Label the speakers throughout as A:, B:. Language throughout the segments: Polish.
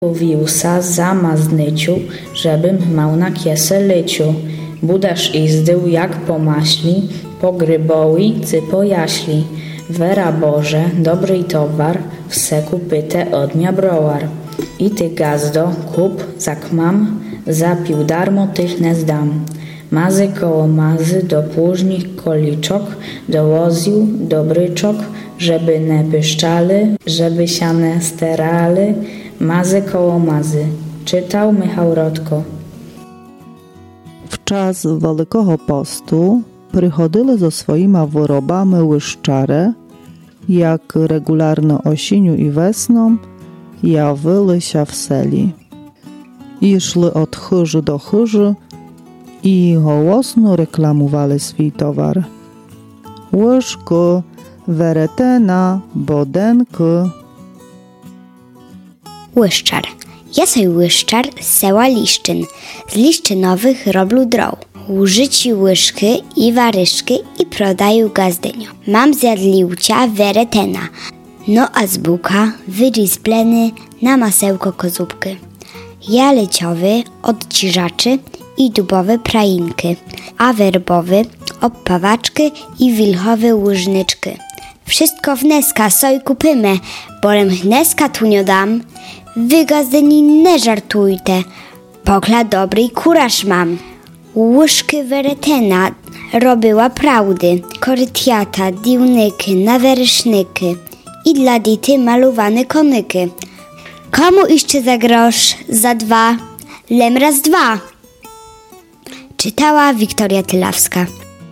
A: Wiusa zamaznyciu, żebym mał na kiesę lyciu. Budasz izdył jak po maśli, po grybowi cy po jaśli. Wera Boże, dobry towar, w seku pytę odmia browar. I ty gazdo, kup, zak mam, zapił darmo tych nie zdam. Mazy koło mazy do późnych koliczok, dowoził dobryczok, żeby ne pyszczaly, żeby siane steraly, mazy koło mazy. Czytał Michał Rodko.
B: W czas Wielkiego Postu przychodzili ze swoimi wyrobami łyszczare, jak regularno osiniu i wesną jawili się w seli. I szli od chyży do chyży i głosno reklamowali swój towar. Łyżki, weretena, bodenki.
C: Łyszczar. Ja soj łyszczar z sela Liszczyn. Z Liszczynowych robił droł. Łużyci łyżki i waryszki i prodają gazdynio. Mam zjadliłcia weretena. No a z buka wyrizbleny na masełko kozubky. Ja leciowy od ciżaczy i dubowe prainki, a werbowy obpawaczky i wilchowe łyżnyczky. Wszystko wneska soj kupymy, bolem wneska tu nie dam. Wy gazdyni nie żartujte, pokla dobry kuraż mam. Łyżki weretena robiła prawdy, korytiata, diwnyky, nawerysznyky i dla dity malowane konyky. Komu jeszcze za grosz, za dwa, lem raz dwa. Czytała Wiktoria Tylawska.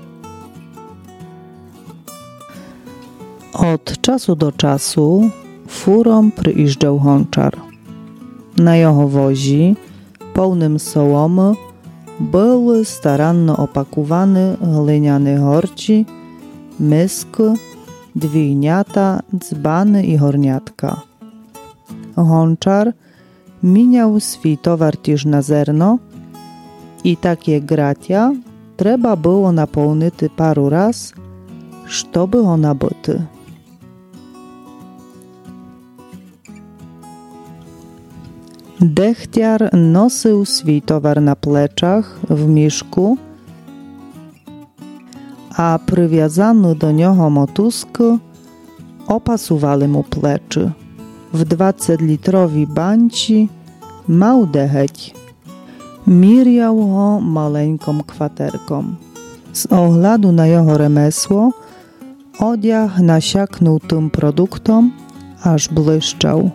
B: Od czasu do czasu furą przyjeżdżał honczar. Na jego wozi, pełnym sołomy, były staranno opakowane gliniane horci, myski, dwijniata, dzbany i horniatka. Honczar miniał swój towar też na zerno i takie gratia trzeba było napełnić paru raz, żeby go nabyty. Dechtiar nosił swój towar na pleczach w miszku, a przywiązany do niego motuski opasowali mu pleczy. W 20-litrowej bańci mał decheć. Miriał go maleńką kwaterką. Z oglądu na jego remesło odziach nasiaknął tym produktom, aż błyszczał.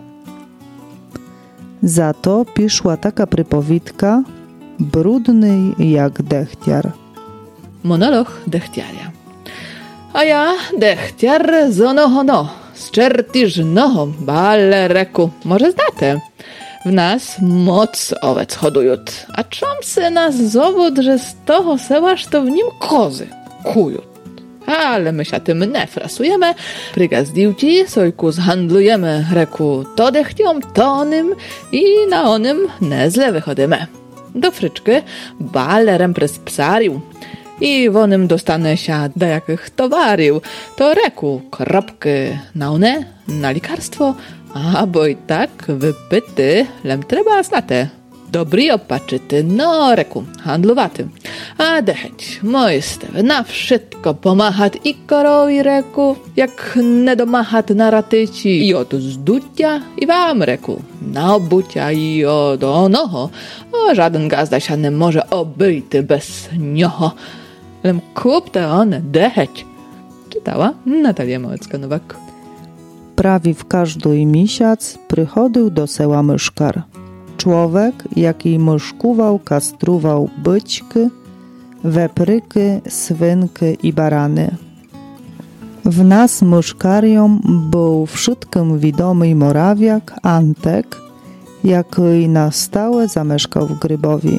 B: Za to piszła taka przypowiedka, brudny jak dechtiar.
D: Monolog dechtiarja. A ja, dechtiar, zonohono, z czertyżnoho, bale reku, może znate. W nas moc owec hodują, a czym se nas zowód, że z toho sełaż to w nim kozy kują. Ale my się tym nie frasujemy, prygazdiłci sojku zhandlujemy reku to dechtiom, to onym i na onym nie źle wychodzimy. Do fryczki balerem prez psarił i wonym dostanę się do jakich towarił, to reku kropki na one, na lekarstwo, a bo i tak wypyty lem trzeba znate. Dobry opaczyty, no reku, handlowaty. A decheć, moi stewy, na wszystko pomachat i korowi reku, jak nie domachat na ratyci i od zducia i wam reku, na obucia i od onoho, o żaden gazda się nie może obejty bez nioho. Lem kupte one decheć. Czytała Natalia Małecka-Nowak.
B: Prawie w każdy miesiąc przychodził do sela myszkar. Człowiek, jaki myszkował, kastruwał byćki, wepryki, swynki i barany. W nas myszkarią był wszystkim widomy Morawiak Antek, jaki na stałe zamieszkał w Grybowi.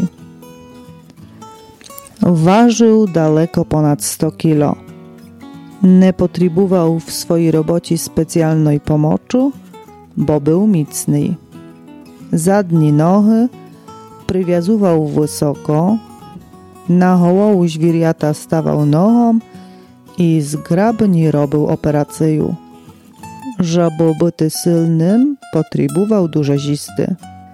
B: Ważył daleko ponad 100 kilo. Nie potrzebował w swojej robocie specjalnej pomocy, bo był mocny. Zadnie nogi przywiązywał wysoko, na hołowu zwierzęta stawał nogą i zgrabnie robił operację. Żeby być silnym, potrzebował dużo zisty.